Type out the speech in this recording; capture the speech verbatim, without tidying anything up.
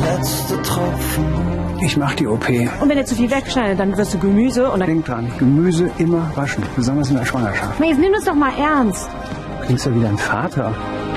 letzte Tropfen. Ich mach die O P. Und wenn er zu viel wegschneidet, dann wirst du Gemüse und dann... Denk dran, Gemüse immer waschen, besonders in der Schwangerschaft. Jetzt nimm das doch mal ernst. Du klingst ja wie dein Vater.